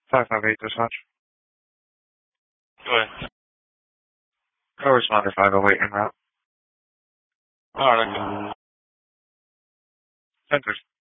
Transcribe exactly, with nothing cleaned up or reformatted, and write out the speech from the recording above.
five five eight dispatch. Go ahead. Co-responder five oh eight en route. Alright, I can. Sensors.